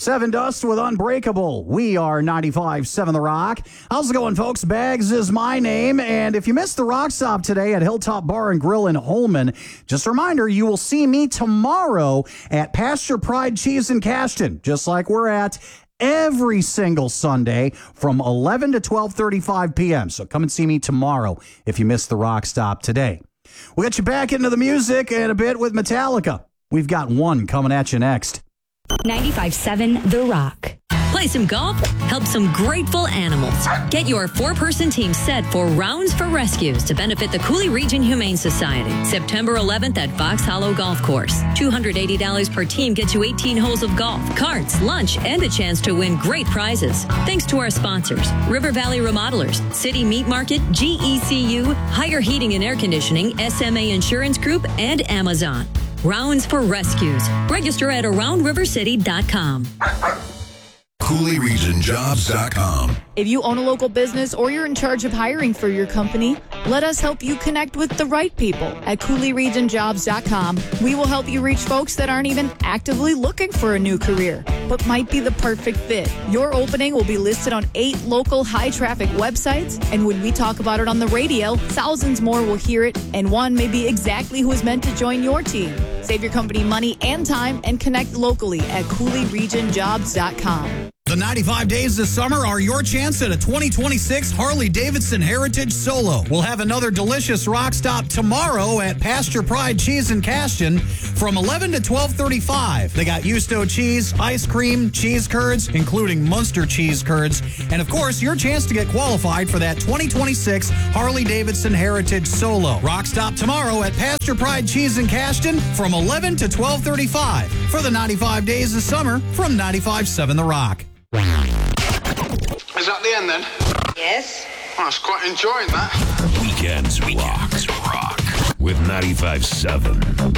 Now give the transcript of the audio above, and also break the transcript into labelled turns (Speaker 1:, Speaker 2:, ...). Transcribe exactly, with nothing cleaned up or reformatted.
Speaker 1: Seven Dust with Unbreakable. We are ninety-five point seven The Rock. How's it going, folks? Bags is my name. And if you missed the Rock Stop today at Hilltop Bar and Grill in Holman, just a reminder, you will see me tomorrow at Pasture Pride Cheese in Cashton, just like we're at every single Sunday from eleven to twelve thirty-five p.m. So come and see me tomorrow if you missed the Rock Stop today. We'll get you back into the music in a bit with Metallica. We've got one coming at you next.
Speaker 2: ninety-five point seven The Rock.
Speaker 3: Play some golf, help some grateful animals. Get your four-person team set for Rounds for Rescues to benefit the Cooley Region Humane Society. September eleventh at Fox Hollow Golf Course. two hundred eighty dollars per team gets you eighteen holes of golf, carts, lunch, and a chance to win great prizes. Thanks to our sponsors, River Valley Remodelers, City Meat Market, G E C U, Higher Heating and Air Conditioning, S M A Insurance Group, and Amazon. Rounds for Rescues. Register at around river city dot com.
Speaker 4: Cooley Region Jobs dot com.
Speaker 5: If you own a local business or you're in charge of hiring for your company, let us help you connect with the right people at Cooley Region Jobs dot com. We will help you reach folks that aren't even actively looking for a new career, but might be the perfect fit. Your opening will be listed on eight local high-traffic websites, and when we talk about it on the radio, thousands more will hear it, and one may be exactly who is meant to join your team. Save your company money and time and connect locally at Cooley Region Jobs dot com.
Speaker 1: The ninety-five days this summer are your chance at a twenty twenty-six Harley-Davidson Heritage Solo. We'll have another delicious rock stop tomorrow at Pasture Pride Cheese in Cashton from eleven to twelve thirty-five. They got Yusto cheese, ice cream, cheese curds, including Munster cheese curds, and of course, your chance to get qualified for that twenty twenty-six Harley-Davidson Heritage Solo. Rock stop tomorrow at Pasture Pride Cheese in Cashton from eleven to twelve thirty-five for the ninety-five days this summer from ninety-five point seven The Rock.
Speaker 6: Is that the end then?
Speaker 7: Yes.
Speaker 6: I was quite enjoying that.
Speaker 4: Weekends Rock. Rock. With ninety-five point seven.